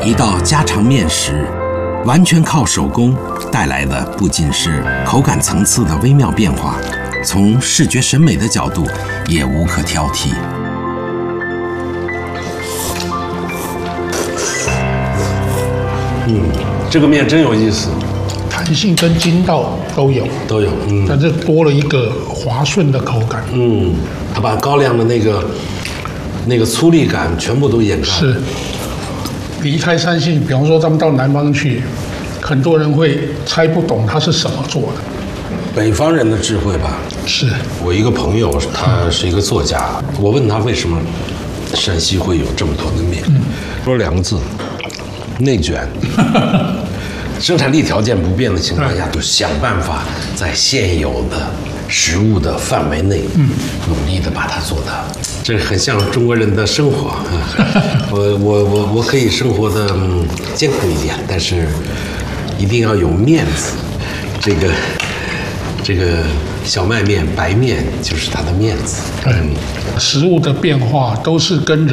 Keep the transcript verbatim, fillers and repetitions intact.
一道家常面食，完全靠手工带来的不仅是口感层次的微妙变化，从视觉审美的角度也无可挑剔。 嗯，这个面真有意思， 弹性跟筋道都有， 都有，嗯， 但是多了一个滑顺的口感。 嗯，它把高粱的那个那个粗粝感全部都掩盖。 是，离开山西，比方说咱们到南方去，很多人会猜不懂它是什么做的。 北方人的智慧吧。 是我一个朋友，他是一个作家，我问他为什么山西会有这么多的面，嗯、说两个字。内卷，生产力条件不变的情况下，就想办法在现有的食物的范围内，嗯，努力的把它做到。这很像中国人的生活啊。我我我我可以生活的、嗯、艰苦一点，但是一定要有面子。这个这个小麦面、白面就是它的面子。 对，食物的变化都是跟人